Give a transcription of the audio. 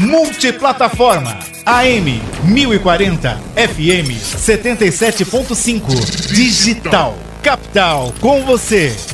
Multiplataforma. AM 1040, FM 77.5. Digital. Capital com você.